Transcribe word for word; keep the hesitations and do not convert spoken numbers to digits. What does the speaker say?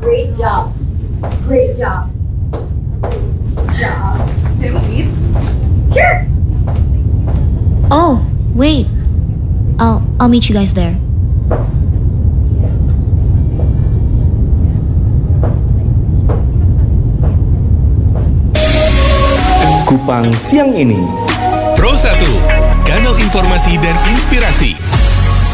Great job. Great job. Good job. Can we eat? Sure. Oh, wait. I'll I'll meet you guys there. Kupang siang ini. Pro satu, kanal informasi dan inspirasi.